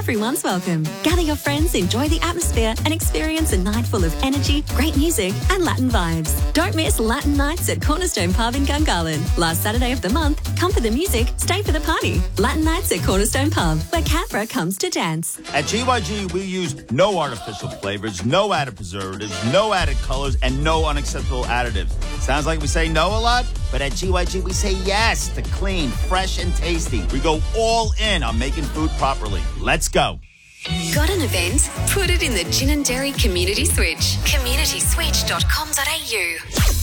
Everyone's welcome. Gather your friends, enjoy the atmosphere, and experience a night full of energy, great music, and Latin vibes. Don't miss Latin Nights at Cornerstone Pub in Gungahlin. Last Saturday of the month, come for the music, stay for the party. Latin Nights at Cornerstone Pub, where Canberra comes to dance. At GYG, we use no artificial flavors, no added preservatives, no added colors, and no unacceptable additives. Sounds like we say no a lot, but at GYG, we say yes to clean, fresh, and tasty. We go all in on making food properly. Let's go. Got an event? Put it in the Gin and Dairy Community Switch. communityswitch.com.au.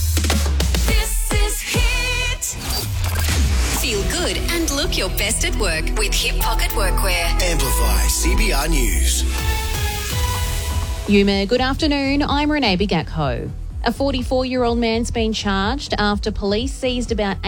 This is Hit. Feel good and look your best at work with Hip Pocket Workwear. Amplify CBR News. Yuma, good afternoon. I'm Renee Bigakho. A 44-year-old man's been charged after police seized about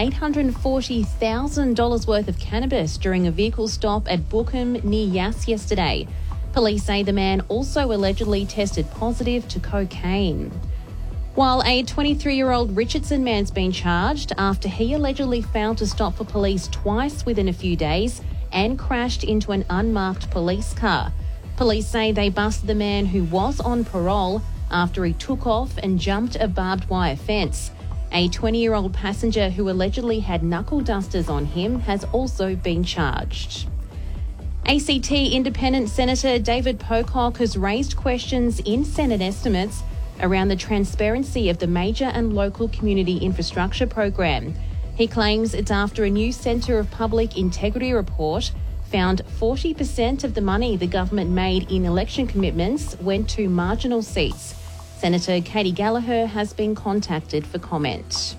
$840,000 worth of cannabis during a vehicle stop at Bookham near Yass yesterday. Police say the man also allegedly tested positive to cocaine. While a 23-year-old Richardson man's been charged after he allegedly failed to stop for police twice within a few days and crashed into an unmarked police car. Police say they busted the man who was on parole after he took off and jumped a barbed wire fence. A 20-year-old passenger who allegedly had knuckle dusters on him has also been charged. ACT Independent Senator David Pocock has raised questions in Senate estimates around the transparency of the major and local community infrastructure program. He claims it's after a new Centre of Public Integrity report found 40% of the money the government made in election commitments went to marginal seats. Senator Katie Gallagher has been contacted for comment.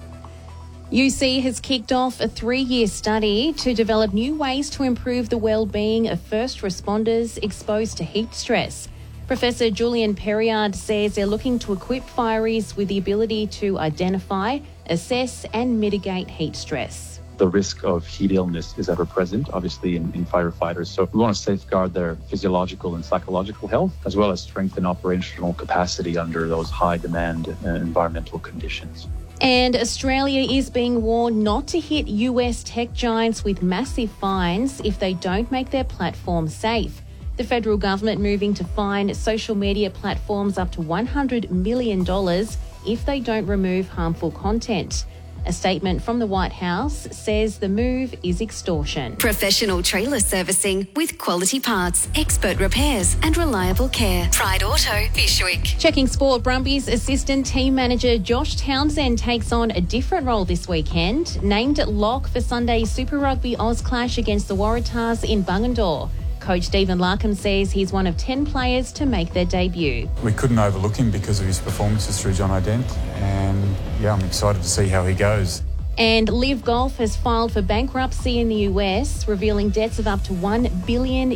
UC has kicked off a 3-year study to develop new ways to improve the well-being of first responders exposed to heat stress. Professor Julian Perriard says they're looking to equip fireys with the ability to identify, assess and mitigate heat stress. The risk of heat illness is ever present, obviously, in firefighters. So we want to safeguard their physiological and psychological health, as well as strengthen operational capacity under those high-demand environmental conditions. And Australia is being warned not to hit US tech giants with massive fines if they don't make their platform safe. The federal government moving to fine social media platforms up to $100 million if they don't remove harmful content. A statement from the White House says the move is extortion. Professional trailer servicing with quality parts, expert repairs and reliable care. Pride Auto, Bishwick. Checking sport, Brumbies assistant team manager Josh Townsend takes on a different role this weekend. Named at lock for Sunday's Super Rugby Oz clash against the Waratahs in Bungendore. Coach Stephen Larkham says he's one of 10 players to make their debut. We couldn't overlook him because of his performances through John O'Dent, and I'm excited to see how he goes. And Live Golf has filed for bankruptcy in the US, revealing debts of up to $1 billion.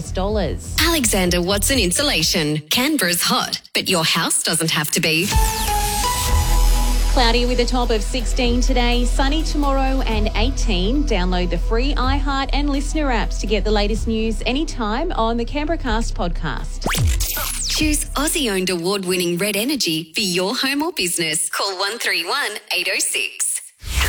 Alexander Watson Insulation. Canberra's hot, but your house doesn't have to be. Cloudy with a top of 16 today, sunny tomorrow and 18. Download the free iHeart and Listener apps to get the latest news anytime on the Canberra Cast podcast. Choose Aussie-owned award-winning Red Energy for your home or business. Call 131 806.